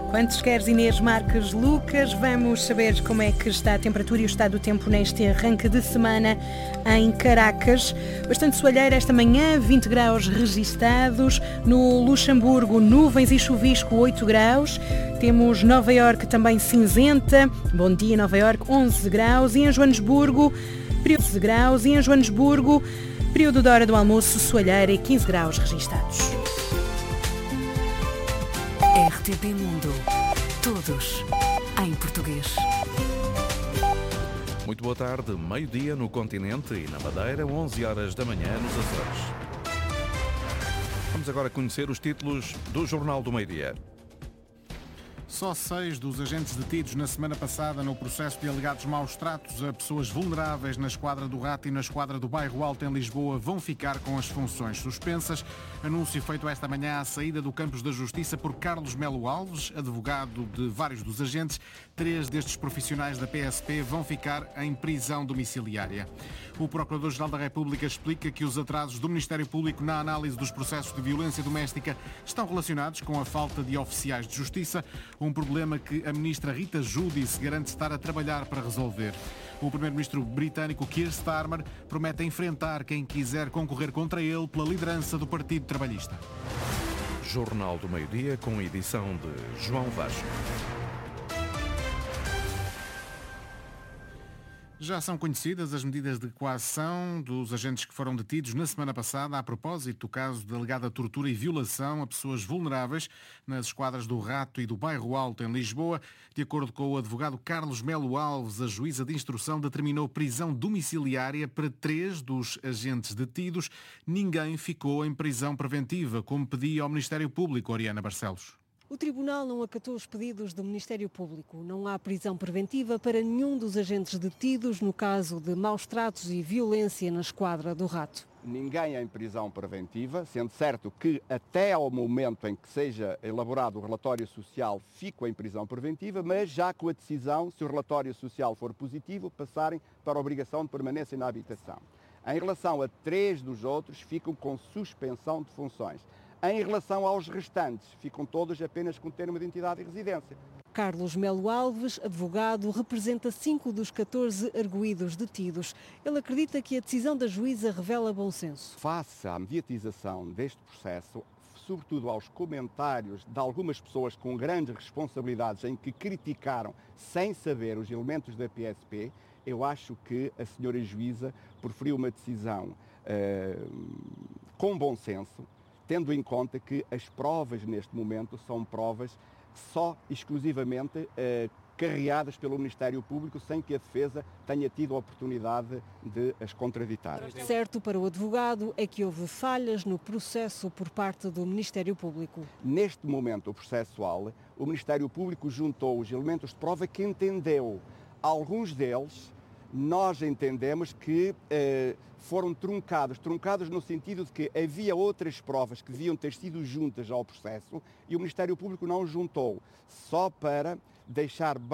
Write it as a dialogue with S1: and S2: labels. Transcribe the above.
S1: Quantos queres, Inês Marques Lucas? Vamos saber como é que está a temperatura e o estado do tempo neste arranque de semana em Caracas. Bastante soalheira esta manhã, 20 graus registados. No Luxemburgo, nuvens e chuvisco, 8 graus. Temos Nova Iorque também cinzenta. Bom dia, Nova Iorque, 11 graus. E em Joanesburgo, 11 graus. E em Joanesburgo, período de hora do almoço, soalheira e 15 graus registados.
S2: RTP Mundo. Todos em português.
S3: Muito boa tarde. Meio-dia no continente e na Madeira, 11 horas da manhã nos Açores. Vamos agora conhecer os títulos do Jornal do Meio-Dia.
S4: Só 6 dos agentes detidos na semana passada no processo de alegados maus tratos a pessoas vulneráveis na Esquadra do Rato e na Esquadra do Bairro Alto em Lisboa vão ficar com as funções suspensas. Anúncio feito esta manhã à saída do Campos da Justiça por Carlos Melo Alves, advogado de vários dos agentes. 3 destes profissionais da PSP vão ficar em prisão domiciliária. O Procurador-Geral da República explica que os atrasos do Ministério Público na análise dos processos de violência doméstica estão relacionados com a falta de oficiais de justiça, um problema que a ministra Rita Giudice garante estar a trabalhar para resolver. O primeiro-ministro britânico Keir Starmer promete enfrentar quem quiser concorrer contra ele pela liderança do Partido Trabalhista.
S3: Jornal do Meio-Dia com edição de João Vasco.
S4: Já são conhecidas as medidas de coação dos agentes que foram detidos na semana passada a propósito do caso de alegada tortura e violação a pessoas vulneráveis nas esquadras do Rato e do Bairro Alto em Lisboa. De acordo com o advogado Carlos Melo Alves, a juíza de instrução determinou prisão domiciliária para 3 dos agentes detidos. Ninguém ficou em prisão preventiva, como pedia ao Ministério Público, Oriana Barcelos.
S5: O Tribunal não acatou os pedidos do Ministério Público. Não há prisão preventiva para nenhum dos agentes detidos no caso de maus tratos e violência na Esquadra do Rato.
S6: Ninguém em prisão preventiva, sendo certo que até ao momento em que seja elaborado o relatório social fico em prisão preventiva, mas já com a decisão, se o relatório social for positivo, passarem para a obrigação de permanência na habitação. Em relação a 3 dos outros, ficam com suspensão de funções. Em relação aos restantes, ficam todos apenas com termo de identidade e residência.
S5: Carlos Melo Alves, advogado, representa 5 dos 14 arguidos detidos. Ele acredita que a decisão da juíza revela bom senso.
S6: Face à mediatização deste processo, sobretudo aos comentários de algumas pessoas com grandes responsabilidades em que criticaram sem saber os elementos da PSP, eu acho que a senhora juíza preferiu uma decisão com bom senso, tendo em conta que as provas neste momento são provas só exclusivamente carreadas pelo Ministério Público, sem que a defesa tenha tido a oportunidade de as contraditar.
S5: Certo para o advogado é que houve falhas no processo por parte do Ministério Público.
S6: Neste momento processual, o Ministério Público juntou os elementos de prova que entendeu. Alguns deles nós entendemos que foram truncados no sentido de que havia outras provas que deviam ter sido juntas ao processo e o Ministério Público não juntou, só para deixar